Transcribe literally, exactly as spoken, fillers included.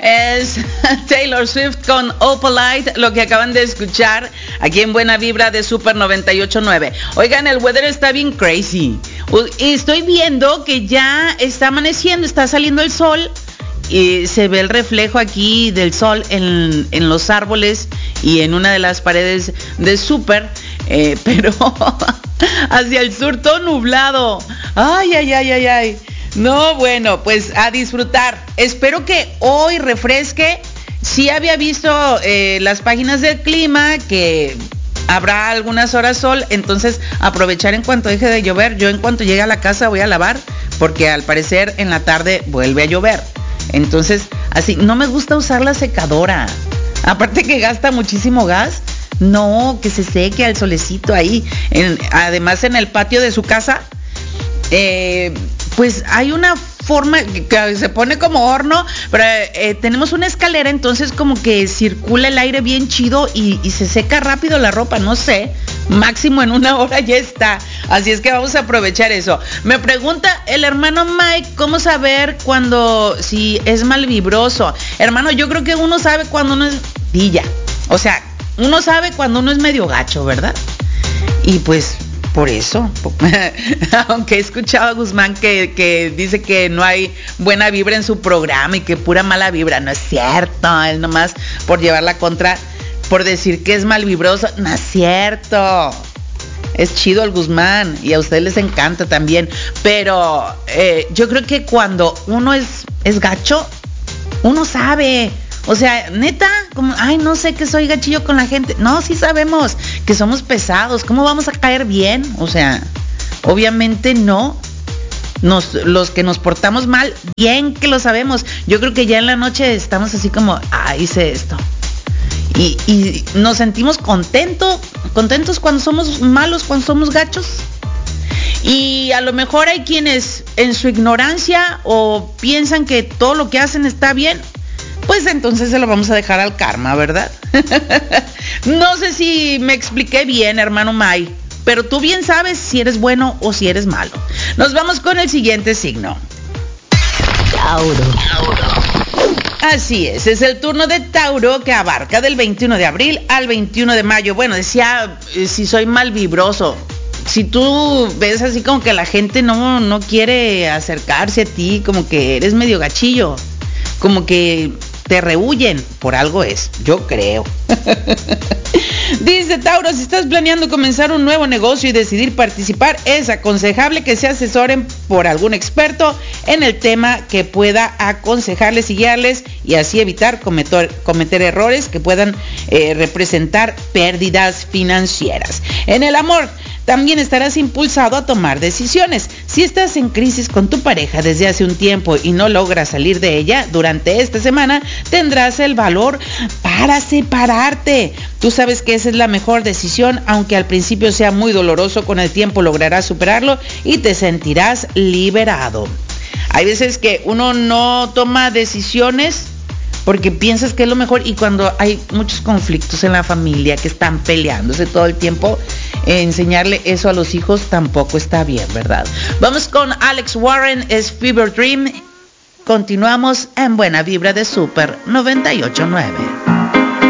Es Taylor Swift con Opalite, lo que acaban de escuchar aquí en Buena Vibra de Super noventa y ocho punto nueve. Oigan, el weather está bien crazy. Estoy viendo que ya está amaneciendo, está saliendo el sol y se ve el reflejo aquí del sol en, en los árboles y en una de las paredes de Super, eh, pero hacia el sur todo nublado. Ay, ay, ay, ay, ay. No, bueno, pues a disfrutar. Espero que hoy refresque. Sí había visto eh, las páginas del clima que habrá algunas horas sol, entonces aprovechar en cuanto deje de llover. Yo en cuanto llegue a la casa voy a lavar, porque al parecer en la tarde vuelve a llover. Entonces, así, no me gusta usar la secadora. Aparte que gasta muchísimo gas. No, que se seque al solecito ahí. En, además en el patio de su casa, eh... pues hay una forma que se pone como horno, pero eh, tenemos una escalera, entonces como que circula el aire bien chido y, y se seca rápido la ropa, no sé, máximo en una hora ya está. Así es que vamos a aprovechar eso. Me pregunta el hermano Mike, ¿cómo saber cuando, si es malvibroso? Hermano, yo creo que uno sabe cuando uno es villa, o sea, uno sabe cuando uno es medio gacho, ¿verdad? Y pues por eso, aunque he escuchado a Guzmán que, que dice que no hay buena vibra en su programa y que pura mala vibra. No es cierto, él nomás por llevar la contra, por decir que es malvibroso. No es cierto, es chido el Guzmán y a ustedes les encanta también. Pero eh, yo creo que cuando uno es, es gacho, uno sabe. O sea, neta, como, ay, no sé que soy gachillo con la gente. No, sí sabemos que somos pesados. ¿Cómo vamos a caer bien? O sea, obviamente no. Nos, los que nos portamos mal, bien que lo sabemos. Yo creo que ya en la noche estamos así como, ah, hice esto. Y, y nos sentimos contentos, contentos cuando somos malos, cuando somos gachos. Y a lo mejor hay quienes en su ignorancia o piensan que todo lo que hacen está bien. Pues entonces se lo vamos a dejar al karma, ¿verdad? No sé si me expliqué bien, hermano May, pero tú bien sabes si eres bueno o si eres malo. Nos vamos con el siguiente signo. Tauro. Así es, es el turno de Tauro, que abarca del veintiuno de abril al veintiuno de mayo. Bueno, decía, eh, si soy mal vibroso. Si tú ves así como que la gente no, no quiere acercarse a ti, como que eres medio gachillo, como que te rehuyen, por algo es, yo creo. Dice Tauro, si estás planeando comenzar un nuevo negocio y decidir participar, es aconsejable que se asesoren por algún experto en el tema que pueda aconsejarles y guiarles, y así evitar cometer, cometer errores que puedan eh, representar pérdidas financieras. En el amor, también estarás impulsado a tomar decisiones. Si estás en crisis con tu pareja desde hace un tiempo y no logras salir de ella, durante esta semana tendrás el valor para separarte. Tú sabes que esa es la mejor decisión, aunque al principio sea muy doloroso, con el tiempo lograrás superarlo y te sentirás liberado. Hay veces que uno no toma decisiones porque piensas que es lo mejor, y cuando hay muchos conflictos en la familia que están peleándose todo el tiempo, eh, enseñarle eso a los hijos tampoco está bien, ¿verdad? Vamos con Alex Warren, es Fever Dream. Continuamos en Buena Vibra de Super noventa y ocho punto nueve.